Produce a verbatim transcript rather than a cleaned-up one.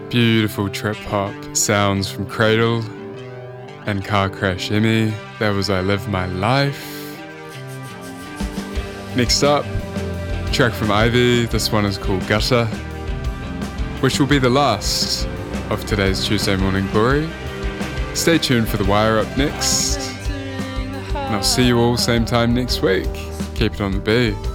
Beautiful trip hop sounds from Cradle and Car Crash Emmy. That was I Live My Life. Next up, track from Ivy. This one is called Gutter, which will be the last of today's Tuesday Morning Glory. Stay tuned for The Wire up next, and I'll see you all same time next week. Keep it on the beat.